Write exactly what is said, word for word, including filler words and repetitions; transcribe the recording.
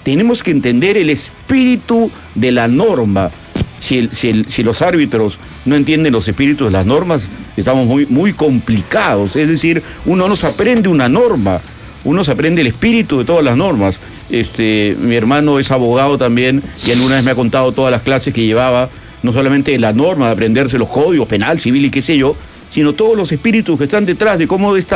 tenemos que entender el espíritu de la norma. Si, el, si, el, si los árbitros no entienden los espíritus de las normas, estamos muy, muy complicados. Es decir, uno no se aprende una norma, uno se aprende el espíritu de todas las normas. Este, mi hermano es abogado también y alguna vez me ha contado todas las clases que llevaba, no solamente de la norma, de aprenderse los códigos penal, civil y qué sé yo, sino todos los espíritus que están detrás de cómo esta